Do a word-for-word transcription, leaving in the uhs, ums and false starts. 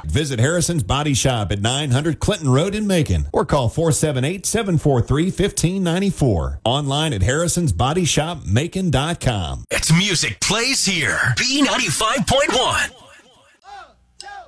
Visit Harrison's Body Shop at nine hundred Clinton Road in Macon or call four seven eight, seven four three, one five nine four. Online at harrisons body shop macon dot com. It's music plays here. B ninety-five point one.